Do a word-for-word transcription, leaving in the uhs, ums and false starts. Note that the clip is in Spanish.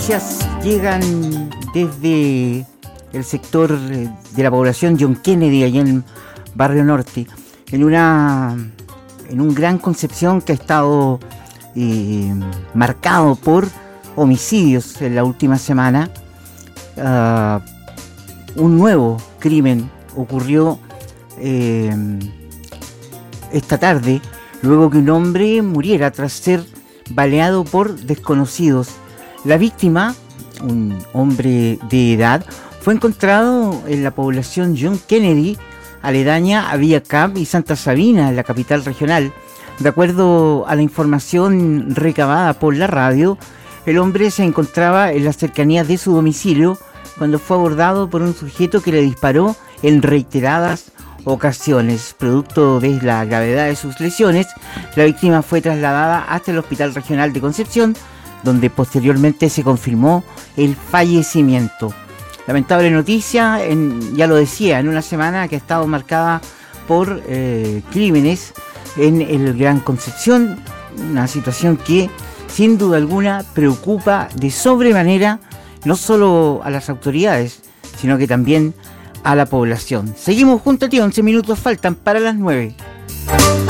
noticias llegan desde el sector de la población John Kennedy, allá en Barrio Norte, en una en un Gran Concepción que ha estado eh, marcado por homicidios en la última semana. Uh, un nuevo crimen ocurrió eh, esta tarde, luego que un hombre muriera tras ser baleado por desconocidos. La víctima, un hombre de edad, fue encontrado en la población John Kennedy, aledaña a Villa Cap y Santa Sabina, en la capital regional. De acuerdo a la información recabada por la radio, el hombre se encontraba en las cercanías de su domicilio cuando fue abordado por un sujeto que le disparó en reiteradas ocasiones. Producto de la gravedad de sus lesiones, la víctima fue trasladada hasta el Hospital Regional de Concepción, donde posteriormente se confirmó el fallecimiento. Lamentable noticia, en, ya lo decía, en una semana que ha estado marcada por eh, crímenes en el Gran Concepción, una situación que sin duda alguna preocupa de sobremanera no solo a las autoridades, sino que también a la población. Seguimos junto a ti, once minutos faltan para las nueve.